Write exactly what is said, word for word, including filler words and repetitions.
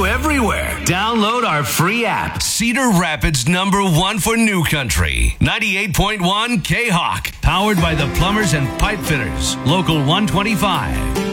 everywhere. Download our free app. Cedar Rapids number one for new country. ninety-eight point one K-Hawk. Powered by the Plumbers and Pipe Fitters. Local one twenty-five.